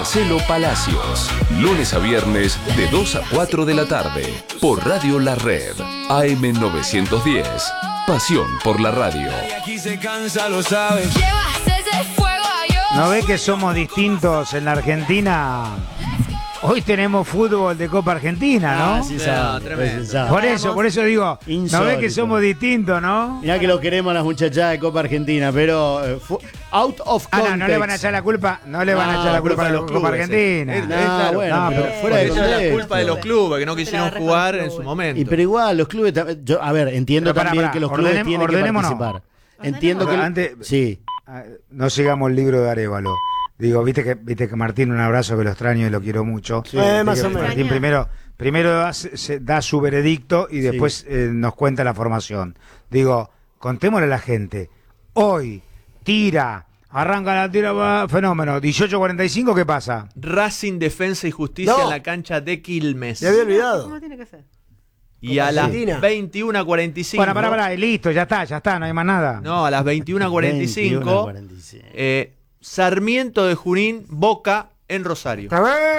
Marcelo Palacios. Lunes a viernes de 2 a 4 de la tarde. Por Radio La Red. AM 910. Pasión por la radio. ¿No ve que somos distintos en la Argentina? Hoy tenemos fútbol de Copa Argentina, ¿no? Sí, Por eso digo, insólito. ¿No ve que somos distintos, no? Mirá que lo queremos a las muchachadas de Copa Argentina, pero out of context. No le van a echar la culpa, a la culpa a los Copa Argentina. Pero fuera de Eso es la contexto. culpa de los clubes que no quisieron jugar en su momento. Pero igual, los clubes... A ver, entiendo Pero también que los clubes tienen que ordenémonos. participar. Entiendo que... Antes, Sí. no sigamos el libro de Arévalo. Digo, viste que Martín, un abrazo, que lo extraño y lo quiero mucho. Sí, más o menos. Martín primero da su veredicto y después nos cuenta la formación. Digo, contémosle a la gente. Hoy, arranca la tira, va, fenómeno. 18:45, ¿qué pasa? Racing, Defensa y Justicia en la cancha de Quilmes. Me había olvidado. ¿Cómo tiene que ser? Y a las Argentina. 21:45. Bueno, pará, y listo, ya está, no hay más nada. No, a las 21:45. Sarmiento de Junín, Boca en Rosario.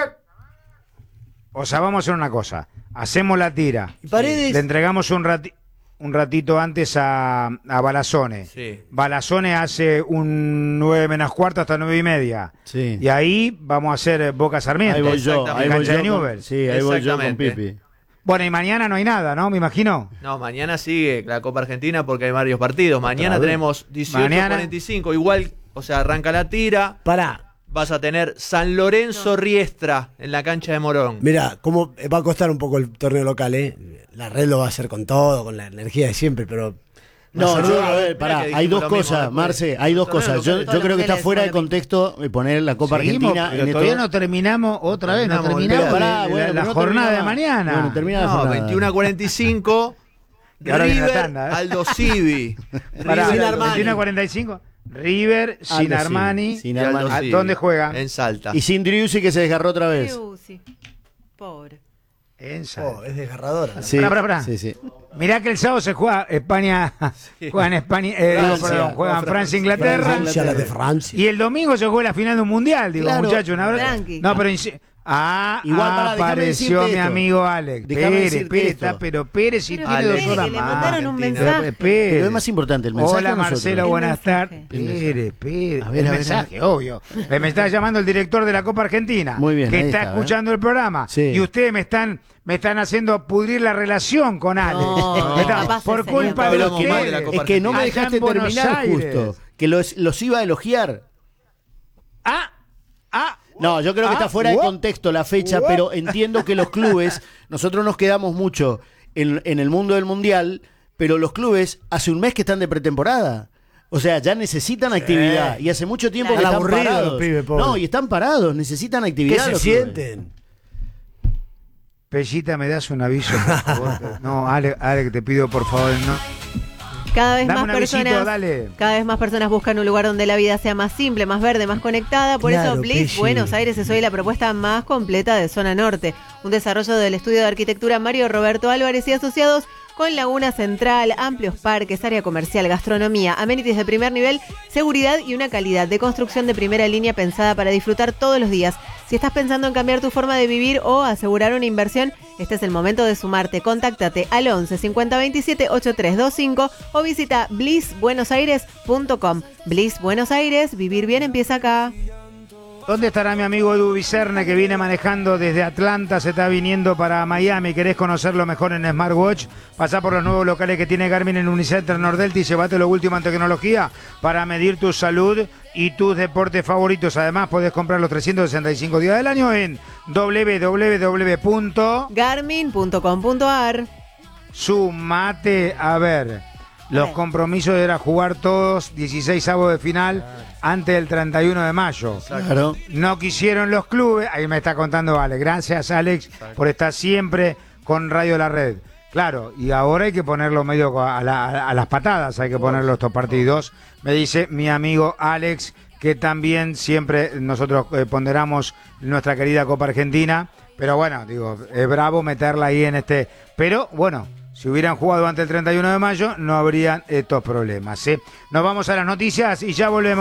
O sea, vamos a hacer una cosa. Hacemos la tira. ¿Y Paredes? Le entregamos un ratito antes a Balazone. Sí. Balazone hace un 9 menos cuarto hasta 9:30. Sí. Y ahí vamos a hacer Boca Sarmiento. Ahí voy yo. Exactamente. Ahí voy Cancha de yo con, Newell's. sí, ahí voy yo con Exactamente. Pipi. Bueno, y mañana no hay nada, ¿no? Me imagino. No, mañana sigue la Copa Argentina porque hay varios partidos. Mañana vez. tenemos 18:45. Igual, o sea, arranca la tira. Pará. Vas a tener San Lorenzo Riestra en la cancha de Morón. Mirá, cómo va a costar un poco el torneo local, ¿eh? La red lo va a hacer con todo, con la energía de siempre, pero... No, Más yo, allá- a ver, Mira pará, que hay dijimos dos lo mismo cosas, después. Marce, hay dos Torneo cosas. Yo local. creo que está Todos fuera de los mujeres contexto poner la Copa Seguimos, Argentina pero en todavía esto. no terminamos otra vez, no Terminamos, terminamos pero pará, la bueno, pero no jornada de terminaba. mañana. Bueno, termina la No, jornada. 21:45. Y ahora viene la River, tanda, ¿eh? Aldo Civi. Pará, Sin Armani. 21:45. River, sin Aldo Armani. Civi, sin y Aldo Armani. ¿A Civi. dónde juega? En Salta. Y sin Driussi que se desgarró otra vez. Sí. Pobre. En Oh, Salta. es desgarradora. ¿no? Sí, Pará. sí. Mirá que el sábado se juega España, juegan España, juegan Francia, Inglaterra. Francia, la de Francia. Y el domingo se juega la final de un mundial, digo, Claro. muchachos, una verdad. Tranqui. No, pero Igual, pará, déjame apareció decirte mi esto. amigo Alex. Déjame Pérez, decirte esto. pero Pérez si Pero tiene Alex, 2 horas que le más. mandaron un Argentina. mensaje. Pérez. Pero es más importante el mensaje. Hola a nosotros. Marcelo, El buenas mensaje. tardes. El Pérez. A ver, El a ver, mensaje, obvio. Me está llamando el director de la Copa Argentina. Muy bien, Que ahí está está, escuchando el programa. Sí. Y ustedes me están haciendo pudrir la relación con Alex. No, Me están- capaz por ese culpa de sería. los Hablamos mal de la ustedes. Copa Es que no me Allá dejaste en Buenos terminar Aires. justo. Que los iba a elogiar. No, yo creo que está fuera de contexto la fecha, pero entiendo que los clubes, nosotros nos quedamos mucho en el mundo del mundial, pero los clubes hace un mes que están de pretemporada. O sea, ya necesitan actividad. Y hace mucho tiempo que Están están aburridos parados. los pibes, pobres. No, y están parados, necesitan ¿Qué actividad. se los clubes. sienten? Pellita, ¿me das un aviso, por favor? No, Alex, te pido, por favor, no. Cada vez Dame más un avisito, personas, dale. cada vez más personas buscan un lugar donde la vida sea más simple, más verde, más conectada. Por Claro, eso Bliss Pelli. Buenos Aires es hoy la propuesta más completa de Zona Norte. Un desarrollo del estudio de arquitectura Mario Roberto Álvarez y asociados, con laguna central, amplios parques, área comercial, gastronomía, amenities de primer nivel, seguridad y una calidad de construcción de primera línea pensada para disfrutar todos los días. Si estás pensando en cambiar tu forma de vivir o asegurar una inversión, este es el momento de sumarte. Contáctate al 11 50 27 8325 o visita blissbuenosaires.com. Bliss Buenos Aires, vivir bien empieza acá. ¿Dónde estará mi amigo Edu Vicerne, que viene manejando desde Atlanta, se está viniendo para Miami? ¿Querés conocerlo mejor en Smartwatch? Pasá por los nuevos locales que tiene Garmin en Unicenter Nordelta y llevate lo último en tecnología para medir tu salud y tus deportes favoritos. Además, podés comprar los 365 días del año en Garmin.com.ar. Sumate, a ver, los compromisos era jugar todos 16avos de final antes del 31 de mayo. Claro. No quisieron los clubes, ahí me está contando Alex. Gracias, Alex, por estar siempre con Radio La Red. Claro, y ahora hay que ponerlo medio a las patadas, hay que ponerlo estos partidos. Me dice mi amigo Alex, que también siempre nosotros ponderamos nuestra querida Copa Argentina. Pero bueno, digo, es bravo meterla ahí en este... Pero bueno, si hubieran jugado antes del 31 de mayo, no habrían estos problemas, ¿sí? Nos vamos a las noticias y ya volvemos.